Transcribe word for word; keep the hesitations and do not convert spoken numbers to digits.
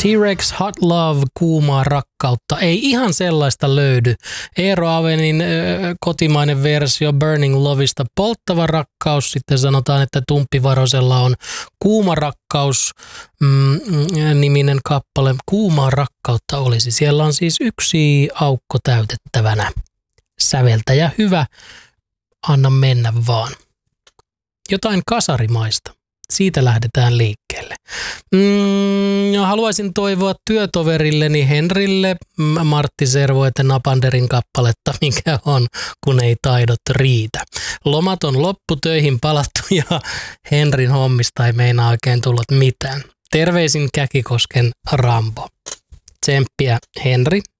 T-Rex Hot Love, kuumaa rakkautta. Ei ihan sellaista löydy. Eero Avenin äh, kotimainen versio Burning Loveista polttava rakkaus. Sitten sanotaan, että Tumppi Varosella on kuuma rakkaus mm, niminen kappale. Kuumaa rakkautta olisi. Siellä on siis yksi aukko täytettävänä. Säveltäjä hyvä. Anna mennä vaan. Jotain kasarimaista. Siitä lähdetään liikkeelle. Mm, haluaisin toivoa työtoverilleni Henrille Martti Servoeten Napanderin kappaletta, mikä on, kun ei taidot riitä. Lomat on loppu, töihin palattu ja Henrin hommista ei meinaa oikein tullut mitään. Terveisin Käkikosken Rambo. Tsemppiä Henri